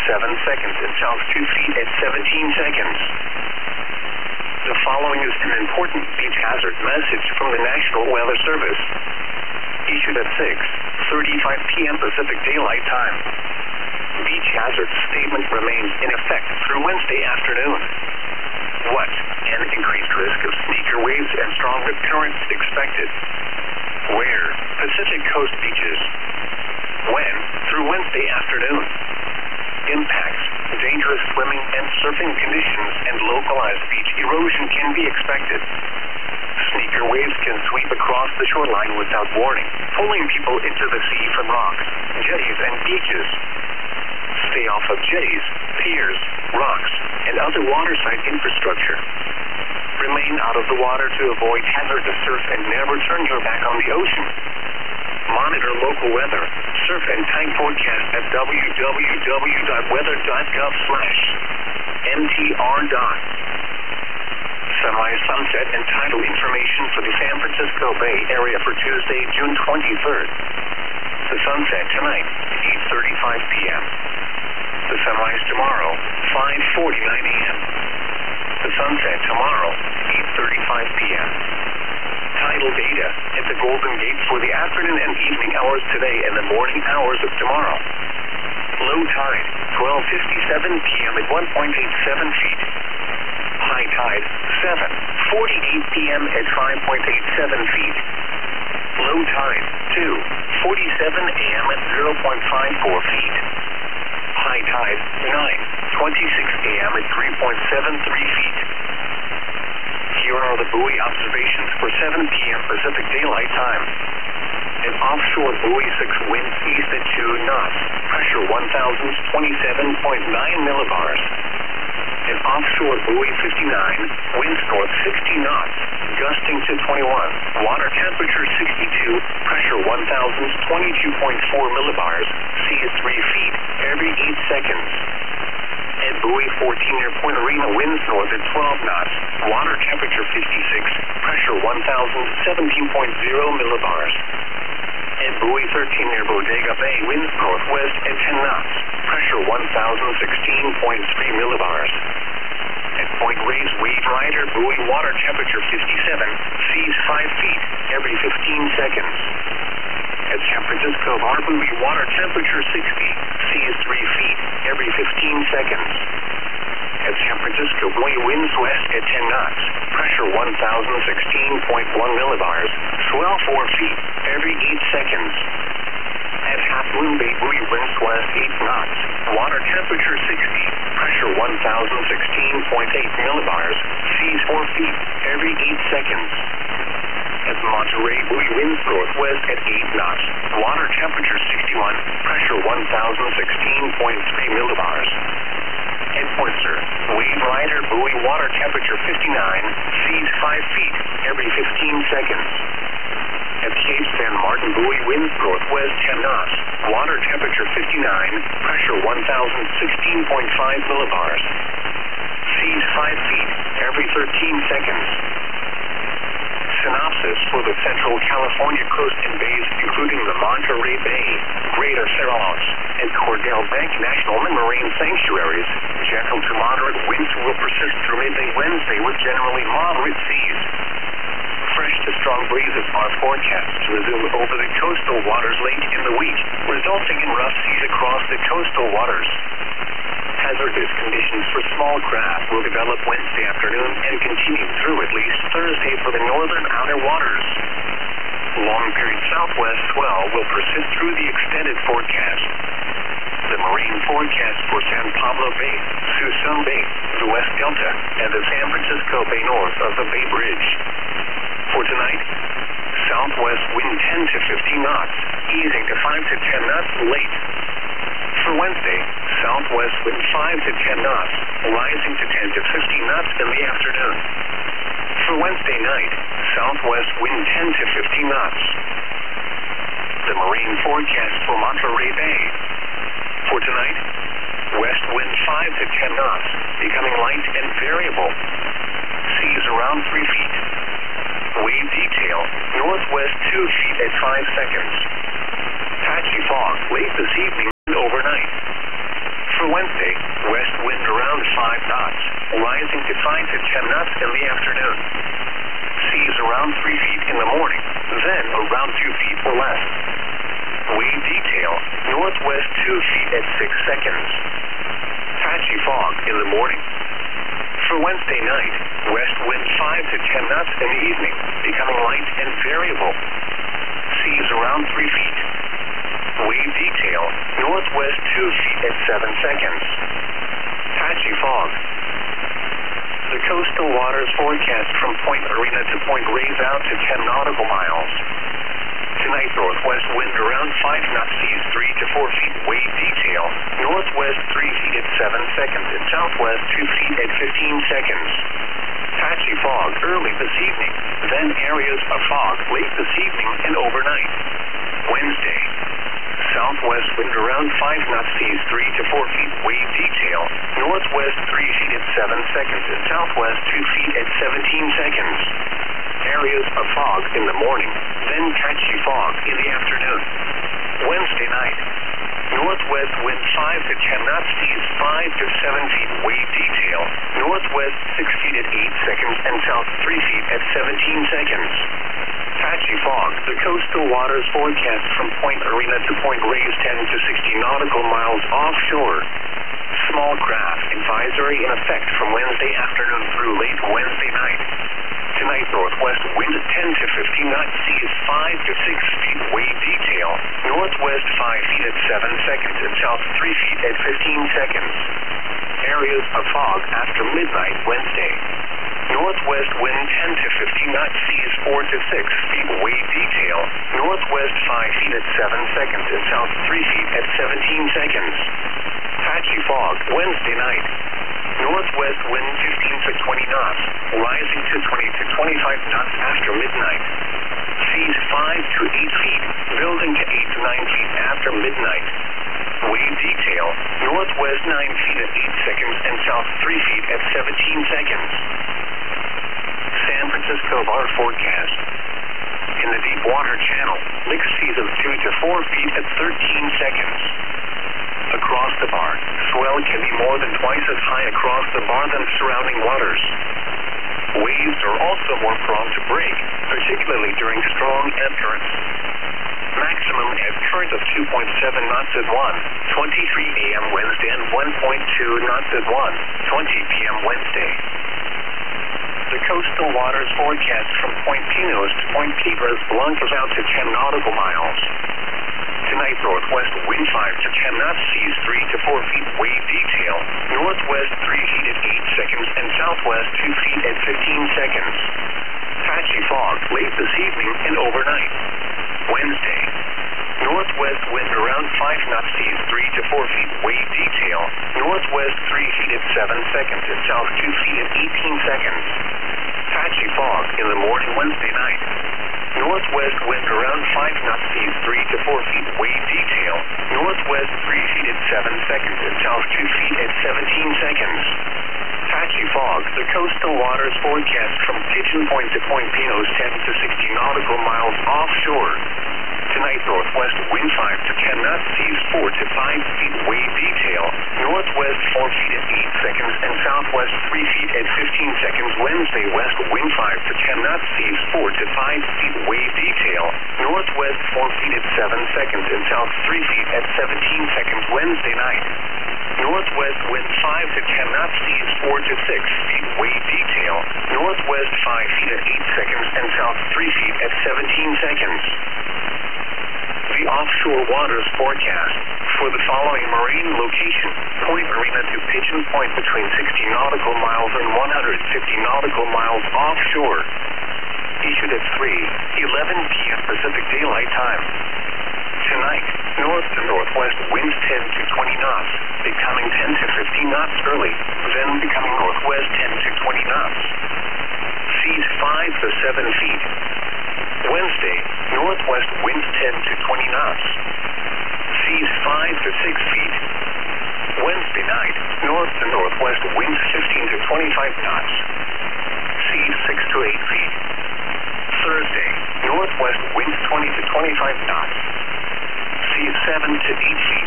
7 seconds and south 2 feet at 17 seconds. The following is an important beach hazard message from the National Weather Service. Issued at 6:35 p.m. Pacific Daylight Time. Beach hazard statement remains in effect through Wednesday afternoon. What? An increased risk of sneaker waves and strong rip currents expected. Where? Pacific Coast beaches. When? Through Wednesday afternoon. Impacts, dangerous swimming and surfing conditions and localized beach erosion can be expected. Sneaker waves can sweep across the shoreline without warning, pulling people into the sea from rocks, jetties, and beaches. Stay off of jetties, piers, rocks, and other waterside infrastructure. Remain out of the water to avoid hazardous surf and never turn your back on the ocean. Monitor local weather, surf and time forecast at www.weather.gov/mtr. Sunrise, sunset, and tidal information for the San Francisco Bay Area for Tuesday, June 23rd. The sunset tonight, 8:35 p.m. The sunrise tomorrow, 5:49 a.m. The sunset tomorrow, 8:35 p.m. Tidal data at the Golden Gate for the afternoon and evening hours today and the morning hours of tomorrow. Low tide, 12:57 p.m. at 1.87 feet. High tide, 7:48 p.m. at 5.87 feet. Low tide, 2:47 a.m. at 0.54 feet. High tide, 9:26 a.m. at 3.73 feet. Here are the buoy observations for 7 p.m. Pacific Daylight Time. An offshore buoy 6 winds east at 2 knots, pressure 1,027.9 millibars. An offshore buoy 59, winds north 60 knots, gusting to 21, water temperature 62, pressure 1,022.4 millibars, sea is 3 feet every 8 seconds. At buoy 14 near Point Arena, winds north at 12 knots, water temperature 56, pressure 1,017.0 millibars. At buoy 13 near Bodega Bay, winds northwest at 10 knots, pressure 1,016.3 millibars. At Point Reyes, Wave Rider, buoy water temperature 57, seas 5 feet every 15 seconds. At San Francisco Bar, buoy water temperature 60, seas 3 feet every 15 seconds. At San Francisco, buoy winds west at 10 knots, pressure 1,016.1 millibars, swell 4 feet every 8 seconds. At Half Moon Bay, buoy winds west 8 knots, water temperature 60, pressure 1,016.8 millibars, seas 4 feet every 8 seconds. At Monterey, buoy winds northwest at 8 knots, water temperature 61, pressure 1,016.3 millibars. At Portser, Wave Rider, buoy water temperature 59, seas 5 feet every 15 seconds. At Cape San Martin, buoy winds northwest 10 knots, water temperature 59, pressure 1,016.5 millibars. Seas 5 feet every 13 seconds. Synopsis for the Central California coast and bays, including the Monterey Bay, Greater Farallons, and Cordell Bank National Marine Sanctuaries. Gentle to moderate winds will persist through midday Wednesday with generally moderate seas. Fresh to strong breezes are forecast to resume over the coastal waters late in the week, resulting in rough seas across the coastal waters. Hazardous conditions for small craft will develop Wednesday afternoon and continue through at least Thursday for the northern outer waters. Long-period southwest swell will persist through the extended forecast. The marine forecast for San Pablo Bay, Suisun Bay, the West Delta, and the San Francisco Bay north of the Bay Bridge. For tonight, southwest wind 10 to 15 knots, easing to 5 to 10 knots late. For Wednesday, southwest wind 5 to 10 knots, rising to 10 to 15 knots in the afternoon. For Wednesday night, southwest wind 10 to 15 knots. The marine forecast for Monterey Bay. For tonight, west wind 5 to 10 knots, becoming light and variable. Seas around 3 feet. Wave detail, northwest 2 feet at 5 seconds. Patchy fog late this evening and overnight. For Wednesday, in the afternoon. Seas around 3 feet in the morning, then around 2 feet or less. Wave detail, northwest 2 feet at 6 seconds. Patchy fog in the morning. For Wednesday night, west wind 5 to 10 knots in the evening, becoming light and variable. Seas around 3 feet. Wave detail, northwest 2 feet at 7 seconds. Patchy fog. The coastal waters forecast from Point Arena to Point Reyes out to 10 nautical miles. Tonight, northwest wind around 5 knots, seas 3 to 4 feet. Wave detail, northwest 3 feet at 7 seconds and southwest 2 feet at 15 seconds. Patchy fog early this evening, then areas of fog late this evening and overnight. Wednesday, southwest wind around 5 knots, seas 3 to 4 feet. Wave detail, northwest 3 feet at 7 seconds and southwest 2 feet at 17 seconds. Areas of fog in the morning, then patchy fog in the afternoon. Wednesday night, northwest wind 5 to 10 knots, seas 5 to 7 feet. Wave detail, northwest 6 feet at 8 seconds and south 3 feet at 17 seconds. Patchy fog, the coastal waters forecast from Point Arena to Point Reyes 10 to 60 nautical miles offshore. Small craft advisory in effect from Wednesday afternoon through late Wednesday night. Tonight, northwest wind 10 to 15 knots, seas 5 to 6 feet. Wave detail, northwest 5 feet at 7 seconds and south 3 feet at 15 seconds. Areas of fog after midnight Wednesday. Northwest wind 10 to 15 knots, seas 4 to 6 feet. Wave detail, northwest 5 feet at 7 seconds and south 3 feet at 17 seconds. Patchy fog Wednesday night. Northwest wind 15 to 20 knots, rising to 20 to 25 knots after midnight. Seas 5 to 8 feet, building to 8 to 9 feet after midnight. Wave detail, northwest 9 feet at 8 seconds and south 3 feet at 17 seconds. San Francisco bar forecast. In the deep water channel, mixed seas of 2 to 4 feet at 13 seconds. Across the bar, swell can be more than twice as high across the bar than surrounding waters. Waves are also more prone to break, particularly during strong ebb currents. Maximum ebb current of 2.7 knots at 1:23 a.m. Wednesday and 1.2 knots at 1:20 p.m. Wednesday. The coastal waters forecast from Point Pinos to Point Piedras Blancas out to 10 nautical miles. Tonight, northwest wind 5 to 10 knots, seas 3 to 4 feet. Wave detail, northwest 3 feet at 8 seconds and southwest 2 feet at 15 seconds. Patchy fog late this evening and overnight. Wednesday, northwest wind around 5 knots, seas 3 to 4 feet. Wave detail, northwest 3 feet at 7 seconds and south 2 feet at 18 seconds. Patchy fog in the morning Wednesday night. Northwest wind around 5 knots, seas 3 to 4 feet. Wave detail, northwest 3 feet at 7 seconds and south 2 feet at 17 seconds. Patchy fog, the coastal waters forecast from Pigeon Point to Point Pinos 10 to 60 nautical miles offshore. Tonight, northwest wind 5 to 10 knots, seas 4 to 5 feet. Wave detail, northwest 4 feet at 8 seconds and southwest 3 feet at 15 seconds. Wednesday, west wind 5 to 10 knots, seas 4 to 5 feet. Wave detail, northwest 4 feet at 7 seconds and south 3 feet at 17 seconds. Wednesday night. Northwest wind 5 to 10 knots, seas 4 to 6 feet. Wave detail, northwest 5 feet at 8 seconds and south 3 feet at 17 seconds. The offshore waters forecast for the following marine location: Point Arena to Pigeon Point between 60 nautical miles and 150 nautical miles offshore. Issued at 3:11 p.m. Pacific Daylight Time. Tonight, north to northwest winds 10 to 20 knots, becoming 10 to 15 knots early, then becoming northwest 10 to 20 knots. Seas 5 to 7 feet. Wednesday, northwest winds 10 to 20 knots. Seas 5 to 6 feet. Wednesday night, north to northwest winds 15 to 25 knots. Seas 6 to 8 feet. Thursday, northwest winds 20 to 25 knots. Seas 7 to 8 feet.